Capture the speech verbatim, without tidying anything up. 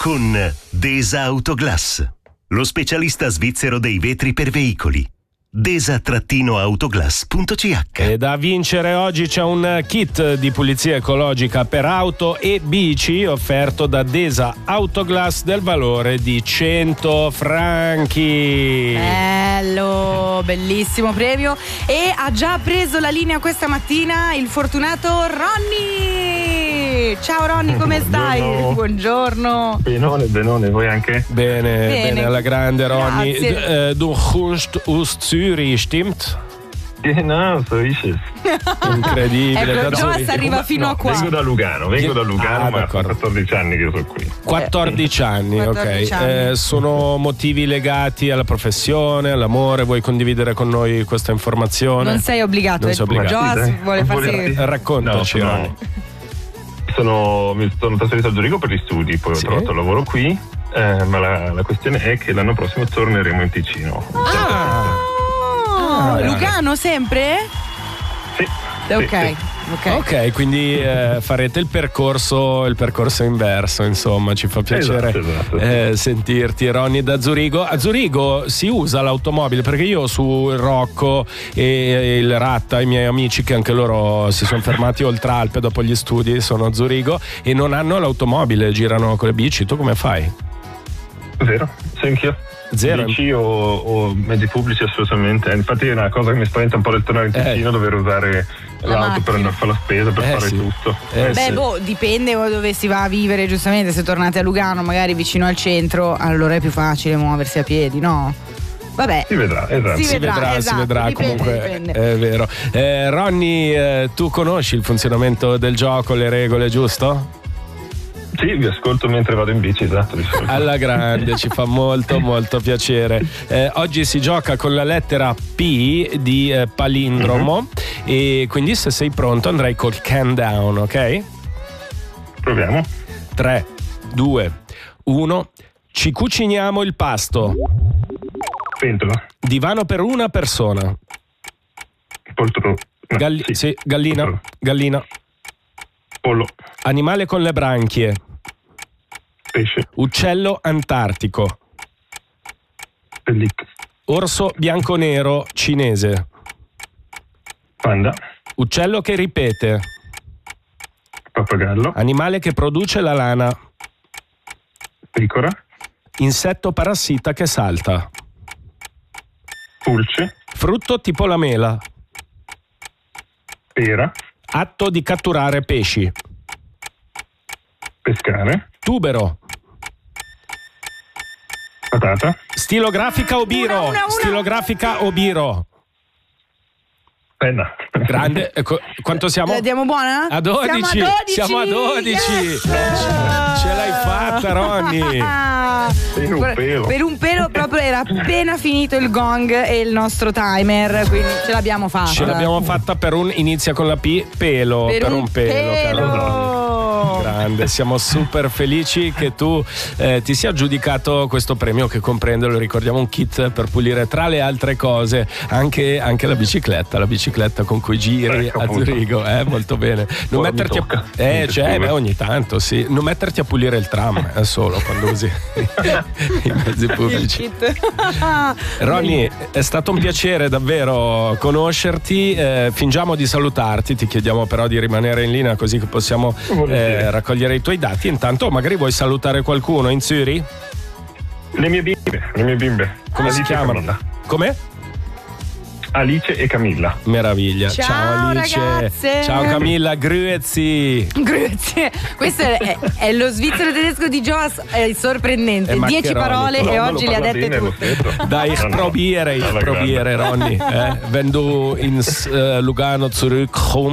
con Desa Autoglass, lo specialista svizzero dei vetri per veicoli. desa autoglass punto c h. E da vincere oggi c'è un kit di pulizia ecologica per auto e bici offerto da Desa Autoglass del valore di cento franchi. Bello, bellissimo premio. E ha già preso la linea questa mattina il fortunato Ronny. Ciao Ronny, come stai? Buongiorno. Buongiorno. Benone, benone, voi anche? Bene, bene, Bene. alla grande Ronny. Grazie. D- eh, du kommst aus Zürich, stimmt? Genau, so ist es. Incredibile. Ecco, da Joas Zurich. arriva fino No, a qua. Vengo da Lugano, vengo da Lugano, Ah, ma d'accordo. sono quattordici anni che sono qui. quattordici anni, quattordici ok. anni. Eh, sono motivi legati alla professione, all'amore? Vuoi condividere con noi questa informazione? Non sei obbligato, Non sei obbligato. Joas Dai, vuole farsi. volete- Raccontaci, No, Ronny. sono, mi sono trasferito a Zurigo per gli studi, poi Sì. ho trovato lavoro qui, eh, ma la, la questione è che l'anno prossimo torneremo in Ticino. Ah, Oh, Ah. Lugano sempre? Sì, sì, Ok, sì. ok. ok, quindi eh, farete il percorso il percorso inverso, insomma, ci fa piacere Esatto, esatto. eh, sentirti, Ronny, da Zurigo. A Zurigo si usa l'automobile, perché io su il Rocco e il Ratta, i miei amici che anche loro si sono fermati oltre Alpe dopo gli studi, sono a Zurigo e non hanno l'automobile, girano con le bici. Tu come fai? Vero, sì, anch'io. Zero? Bici o, o mezzi pubblici assolutamente. Infatti è una cosa che mi spaventa un po' del tornare in Eh. Ticino, dover usare La l'auto macchina. per andare a fare la spesa, per Eh, fare sì. tutto. Eh, Beh, sì. boh, dipende dove si va a vivere, giustamente. Se tornate a Lugano, magari vicino al centro, allora è più facile muoversi a piedi, no? Vabbè. Si vedrà, esatto. Si Si vedrà, vedrà, si esatto, vedrà, dipende, comunque dipende. è vero. Eh, Ronny, eh, tu conosci il funzionamento del gioco, le regole, giusto? Sì, vi ascolto mentre vado in bici, esatto. Di solito. Alla grande, ci fa molto molto piacere. Eh, oggi si gioca con la lettera P di eh, palindromo e quindi se sei pronto andrei col countdown, ok? Proviamo. tre, due, uno. Ci cuciniamo il pasto. Pentola, Divano per una persona. poltrona, no, Galli- sì, sì, gallina, poltrona. gallina. Pollo, Animale con le branchie. pesce, Uccello antartico. pelliccia, Orso bianco-nero cinese. panda, Uccello che ripete. pappagallo, Animale che produce la lana. pecora, Insetto parassita che salta. pulce, Frutto tipo la mela. pera, Atto di catturare pesci. pescare, Tubero. patata, Stilografica o biro? Una, una, una. Stilografica o biro? penna. Grande. Ecco, quanto siamo? La diamo buona? A dodici. Siamo a dodici. Siamo a dodici. Yes. Ce l'hai fatta, Ronny. Ah, Per un pelo. Per un pelo proprio era appena finito il gong e il nostro timer, quindi ce l'abbiamo fatta. Ce l'abbiamo fatta per un inizia con la P, pelo, per, per, un pelo, caro Ronny. Grande, siamo super felici che tu eh, ti sia aggiudicato questo premio che comprende, lo ricordiamo, un kit per pulire tra le altre cose anche, anche la bicicletta, la bicicletta con cui giri Ecco, a appunto. Zurigo, eh, molto bene. Non Ora mi metterti a, tocca. eh, Mi cioè, piace. beh, ogni tanto sì, non metterti a pulire il tram, è solo quando usi i mezzi pubblici. Ronny, è stato un piacere davvero conoscerti, eh, fingiamo di salutarti, ti chiediamo però di rimanere in linea così che possiamo eh, raccogliere i tuoi dati. Intanto magari vuoi salutare qualcuno in Zurich? Le mie bimbe, le mie bimbe. Come Alice si e chiamano? Camilla. Come? Alice e Camilla. Meraviglia. Ciao, Alice. ragazze. Ciao Camilla, grüezi. Grazie. Questo è, è lo svizzero tedesco di Joas, è sorprendente. È Dieci maccheronico. parole e No, oggi lo le ha parla dette bene, lo tutte. stesso. Dai, ich No, no. probiere, ich Alla grande. probiere, Ronny. Eh? Wenn du ins äh, Lugano zurückkommst,